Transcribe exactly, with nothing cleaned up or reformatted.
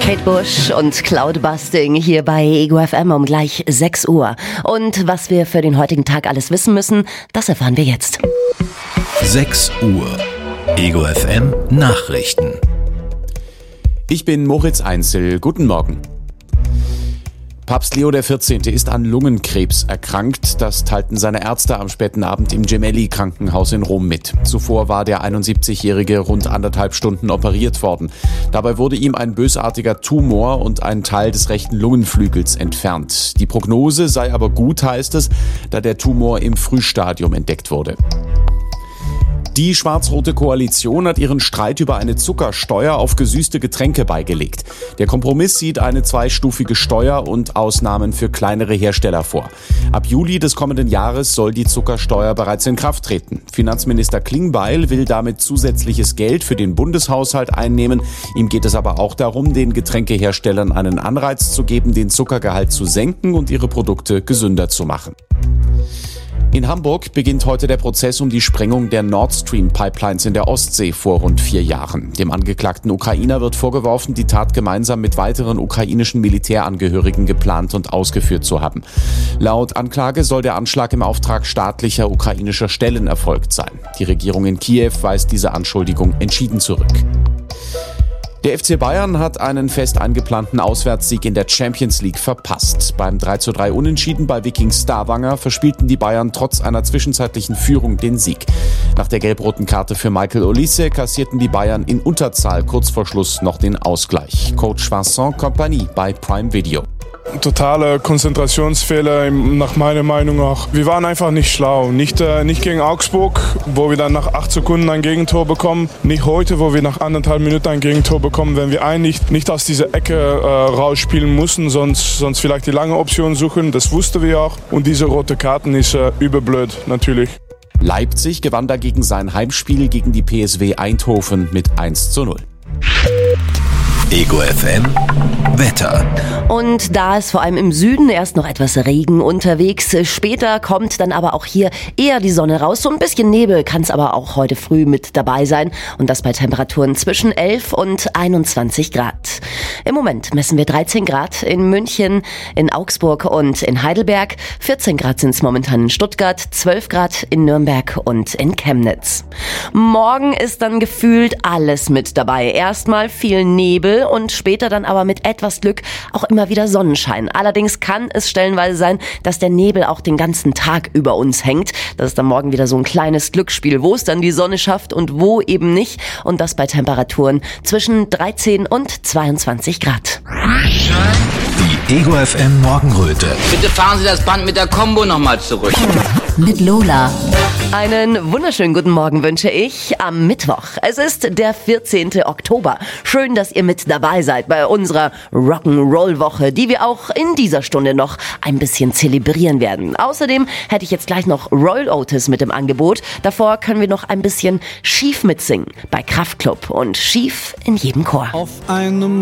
Kate Bush und Cloudbusting hier bei Ego F M um gleich sechs Uhr. Und was wir für den heutigen Tag alles wissen müssen, das erfahren wir jetzt. sechs Uhr. Ego F M Nachrichten. Ich bin Moritz Einzel. Guten Morgen. Papst Leo der vierzehnte ist an Lungenkrebs erkrankt. Das teilten seine Ärzte am späten Abend im Gemelli-Krankenhaus in Rom mit. Zuvor war der einundsiebzigjährige rund anderthalb Stunden operiert worden. Dabei wurde ihm ein bösartiger Tumor und ein Teil des rechten Lungenflügels entfernt. Die Prognose sei aber gut, heißt es, da der Tumor im Frühstadium entdeckt wurde. Die schwarz-rote Koalition hat ihren Streit über eine Zuckersteuer auf gesüßte Getränke beigelegt. Der Kompromiss sieht eine zweistufige Steuer und Ausnahmen für kleinere Hersteller vor. Ab Juli des kommenden Jahres soll die Zuckersteuer bereits in Kraft treten. Finanzminister Klingbeil will damit zusätzliches Geld für den Bundeshaushalt einnehmen. Ihm geht es aber auch darum, den Getränkeherstellern einen Anreiz zu geben, den Zuckergehalt zu senken und ihre Produkte gesünder zu machen. In Hamburg beginnt heute der Prozess um die Sprengung der Nord Stream Pipelines in der Ostsee vor rund vier Jahren. Dem angeklagten Ukrainer wird vorgeworfen, die Tat gemeinsam mit weiteren ukrainischen Militärangehörigen geplant und ausgeführt zu haben. Laut Anklage soll der Anschlag im Auftrag staatlicher ukrainischer Stellen erfolgt sein. Die Regierung in Kiew weist diese Anschuldigung entschieden zurück. Der F C Bayern hat einen fest eingeplanten Auswärtssieg in der Champions League verpasst. Beim drei zu drei Unentschieden bei Viking Stavanger verspielten die Bayern trotz einer zwischenzeitlichen Führung den Sieg. Nach der gelb-roten Karte für Michael Olise kassierten die Bayern in Unterzahl kurz vor Schluss noch den Ausgleich. Coach Vincent Kompany bei Prime Video. Totale Konzentrationsfehler, nach meiner Meinung auch. Wir waren einfach nicht schlau. Nicht, äh, nicht gegen Augsburg, wo wir dann nach acht Sekunden ein Gegentor bekommen. Nicht heute, wo wir nach anderthalb Minuten ein Gegentor bekommen. Wenn wir eigentlich nicht aus dieser Ecke äh, rausspielen mussten, sonst, sonst vielleicht die lange Option suchen. Das wussten wir auch. Und diese rote Karten ist äh, überblöd, natürlich. Leipzig gewann dagegen sein Heimspiel gegen die P S V Eindhoven mit eins zu null. Ego F M Wetter. Und da ist vor allem im Süden erst noch etwas Regen unterwegs. Später kommt dann aber auch hier eher die Sonne raus. So ein bisschen Nebel kann es aber auch heute früh mit dabei sein. Und das bei Temperaturen zwischen elf und einundzwanzig Grad. Im Moment messen wir dreizehn Grad in München, in Augsburg und in Heidelberg. vierzehn Grad sind es momentan in Stuttgart, zwölf Grad in Nürnberg und in Chemnitz. Morgen ist dann gefühlt alles mit dabei. Erstmal viel Nebel und später dann aber mit etwas Glück auch immer wieder Sonnenschein. Allerdings kann es stellenweise sein, dass der Nebel auch den ganzen Tag über uns hängt. Das ist dann morgen wieder so ein kleines Glücksspiel, wo es dann die Sonne schafft und wo eben nicht. Und das bei Temperaturen zwischen dreizehn und zweiundzwanzig Grad. Die Ego F M Morgenröte. Bitte fahren Sie das Band mit der Combo nochmal zurück. Mit Lola. Einen wunderschönen guten Morgen wünsche ich am Mittwoch. Es ist der vierzehnte Oktober. Schön, dass ihr mit dabei seid bei unserer Rock'n'Roll-Woche, die wir auch in dieser Stunde noch ein bisschen zelebrieren werden. Außerdem hätte ich jetzt gleich noch Royal Otis mit im Angebot. Davor können wir noch ein bisschen Schief mitsingen bei Kraftklub und Schief in jedem Chor. Auf einem